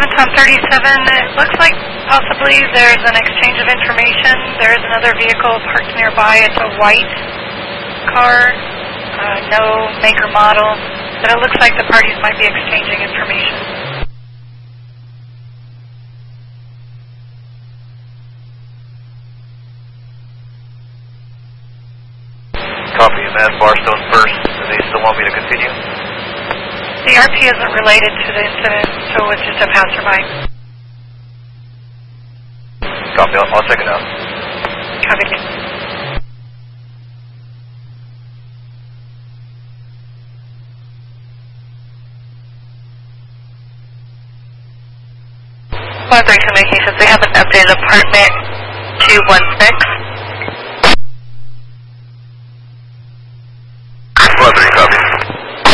Tom 37, it looks like possibly there's an exchange of information. There is another vehicle parked nearby. It's a white car, no make or model, but it looks like the parties might be exchanging information. Copy, Mass Barstone first. Do they still want me to continue? The RP isn't related to the incident, so it's just a passerby. Copy, I'll check it out. Copy. One break communications. We have an updated apartment 216.